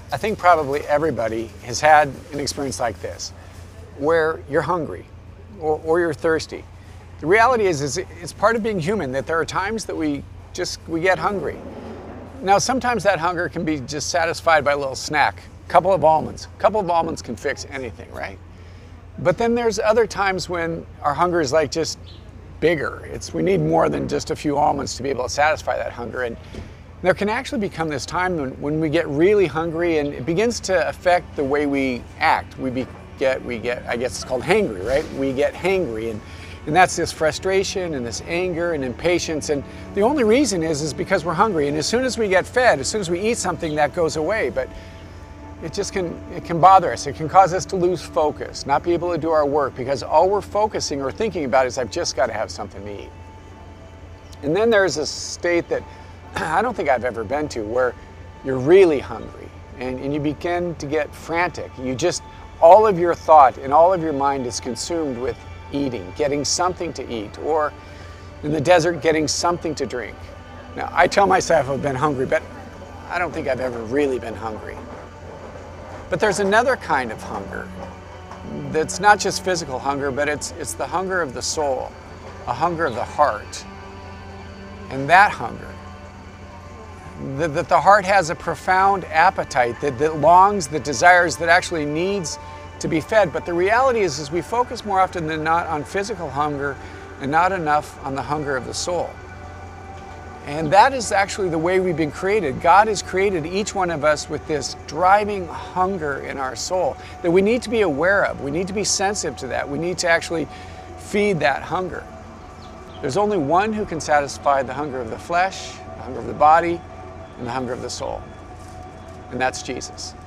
I think probably everybody has had an experience like this, where you're hungry or you're thirsty. The reality is it's part of being human that there are times that we get hungry. Now, sometimes that hunger can be just satisfied by a little snack, a couple of almonds. A couple of almonds can fix anything, right? But then there's other times when our hunger is like just bigger. We need more than just a few almonds to be able to satisfy that hunger. And there can actually become this time when we get really hungry, and it begins to affect the way we act. I guess it's called hangry, right? We get hangry, and that's this frustration and this anger and impatience. And the only reason is because we're hungry. And as soon as we get fed, as soon as we eat something, that goes away. But it can bother us. It can cause us to lose focus, not be able to do our work, because all we're focusing or thinking about is, I've just got to have something to eat. And then there's a state that I don't think I've ever been to, where you're really hungry and you begin to get frantic. All of your thought and all of your mind is consumed with eating, getting something to eat, or in the desert, getting something to drink. Now, I tell myself I've been hungry, but I don't think I've ever really been hungry. But there's another kind of hunger that's not just physical hunger, but it's the hunger of the soul, a hunger of the heart. And that hunger, that the heart has a profound appetite that longs, that desires, that actually needs to be fed. But the reality is we focus more often than not on physical hunger and not enough on the hunger of the soul. And that is actually the way we've been created. God has created each one of us with this driving hunger in our soul that we need to be aware of. We need to be sensitive to that. We need to actually feed that hunger. There's only one who can satisfy the hunger of the flesh, the hunger of the body, and the hunger of the soul. And that's Jesus.